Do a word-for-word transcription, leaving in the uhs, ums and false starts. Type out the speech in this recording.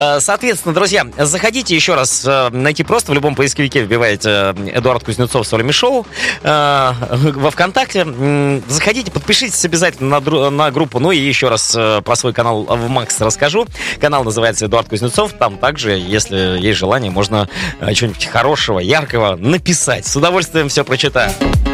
Соответственно, друзья, заходите еще раз, найти просто в любом поисковике, вбиваете Эдуард Кузнецов Солями Шоу во ВКонтакте. Заходите, подпишитесь обязательно на, на группу. Ну и еще раз про свой канал в Макс расскажу. Канал называется Эдуард Кузнецов. Там также, если есть желание, можно что-нибудь хорошего, яркого написать. С удовольствием все прочитаю.